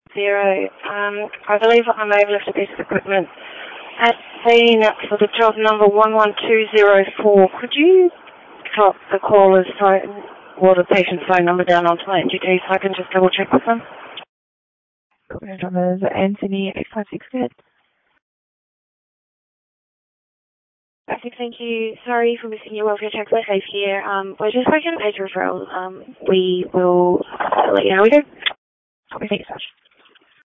Zero. I believe I'm able to piece of equipment at scene for the job number 11204. Could you drop the caller's phone or the patient's phone number down onto my NGT so I can just double check with them? Numbers Anthony 856 good. Okay, thank you. Sorry for missing your welfare check. We're safe here. We're just working on page referrals. We will let you know we do. Thanks so much.